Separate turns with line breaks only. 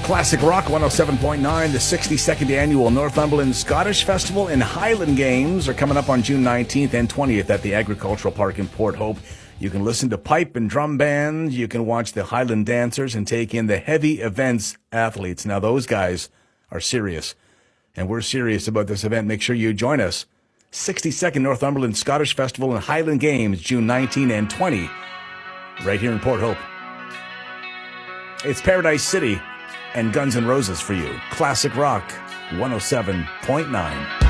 Classic Rock 107.9, the 62nd annual Northumberland Scottish Festival and Highland Games are coming up on June 19th and 20th at the Agricultural Park in Port Hope. You can listen to pipe and drum bands, you can watch the Highland dancers, and take in the heavy events athletes. Now, those guys are serious, and we're serious about this event. Make sure you join us. 62nd Northumberland Scottish Festival and Highland Games, June 19 and 20, right here in Port Hope. It's Paradise City and Guns N' Roses for you. Classic Rock 107.9.